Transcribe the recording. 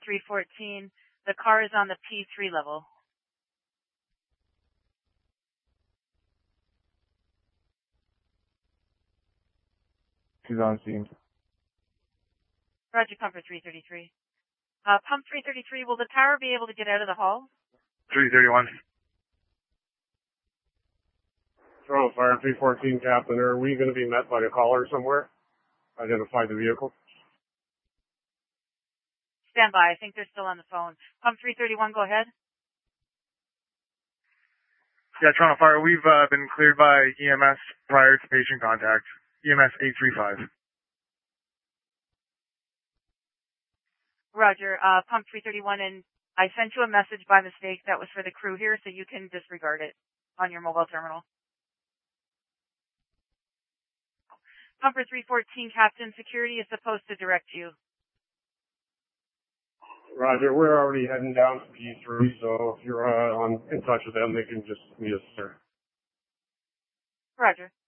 314. The car is on the P3 level. She's on scene. Roger, Comfort 333. Pump 333, will the tower be able to get out of the hall? 331. Toronto Fire 314, Captain. Are we going to be met by a caller somewhere? Identify the vehicle. Stand by. I think they're still on the phone. Pump 331, go ahead. Yeah, Toronto Fire, we've been cleared by EMS prior to patient contact. EMS 835. Roger, Pump 331, and I sent you a message by mistake that was for the crew here, so you can disregard it on your mobile terminal. Pumper 314, Captain, security is supposed to direct you. Roger, we're already heading down to P3, so if you're in touch with them, they can just meet us there. Roger.